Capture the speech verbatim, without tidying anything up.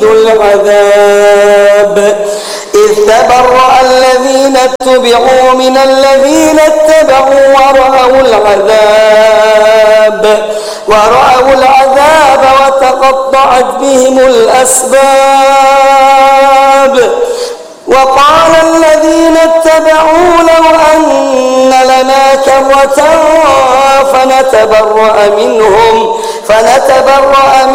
العذاب إذ تبرأ الذين اتبعوا من الذين اتبعوا ورأوا العذاب ورأوا العذاب وتقطعت بهم الأسباب وقال الذين اتبعوا لو أن لنا كرة فنتبرأ منهم فنتبرأ